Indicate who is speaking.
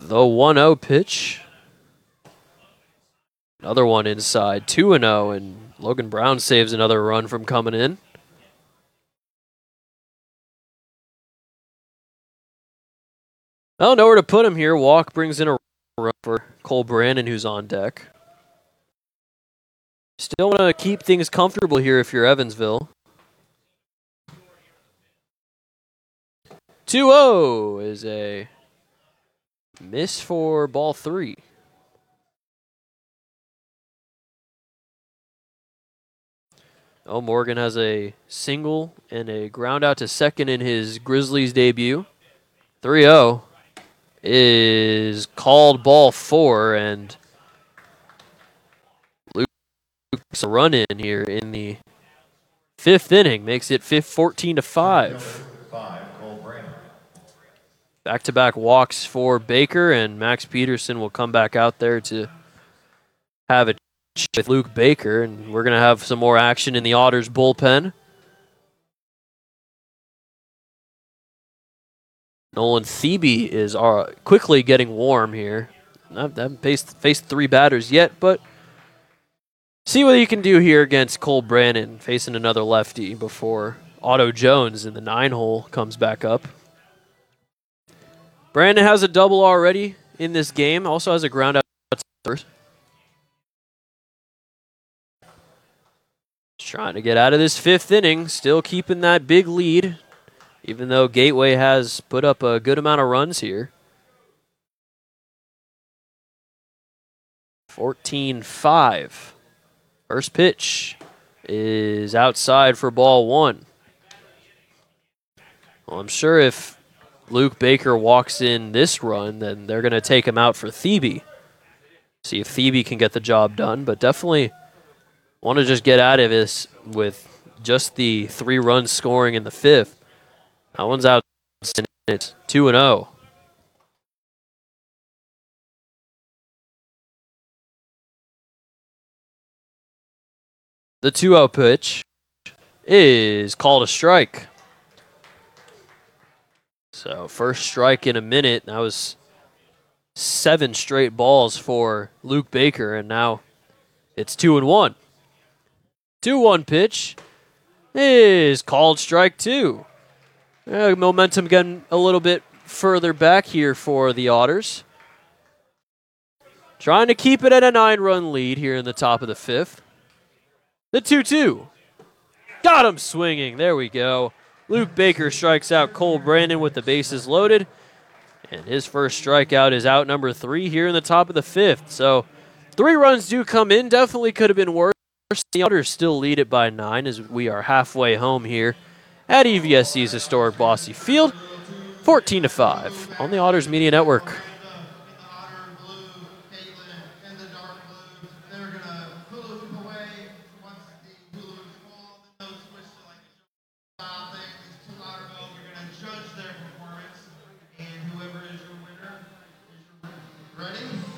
Speaker 1: The 1-0 pitch. Another one inside. 2-0, and Logan Brown saves another run from coming in. Well, nowhere to put him here. Walk brings in a run for Cole Brandon, who's on deck. Still want to keep things comfortable here if you're Evansville. 2-0 is a miss for ball 3. Oh, Morgan has a single and a ground out to second in his Grizzlies debut. 3-0 is called ball 4, and Luke's a run in here in the 5th inning, makes it 14-5. Back-to-back walks for Baker, and Max Peterson will come back out there to have a chat with Luke Baker, and we're going to have some more action in the Otters bullpen. Nolan Thebe is quickly getting warm here. I haven't faced 3 batters yet, but see what he can do here against Cole Brandon, facing another lefty before Otto Jones in the 9-hole comes back up. Brandon has a double already in this game. Also has a ground out to first. Trying to get out of this 5th inning. Still keeping that big lead, even though Gateway has put up a good amount of runs here. 14-5. First pitch is outside for ball 1. Well, I'm sure if Luke Baker walks in this run, then they're going to take him out for Thebe. See if Thebe can get the job done, but definitely want to just get out of this with just the 3 runs scoring in the 5th. That one's out. It's 2-0. The 2-0 pitch is called a strike. So first strike in a minute. That was 7 straight balls for Luke Baker, and now it's 2-1. 2-1 pitch is called strike 2. Momentum getting a little bit further back here for the Otters. Trying to keep it at a 9-run lead here in the top of the 5th. The 2-2. Got him swinging. There we go. Luke Baker strikes out Cole Brandon with the bases loaded. And his first strikeout is out number 3 here in the top of the 5th. So 3 runs do come in. Definitely could have been worse. The Otters still lead it by 9 as we are halfway home here at EVSC's historic Bosse Field. 14-5 on the Otters Media Network.
Speaker 2: Ready?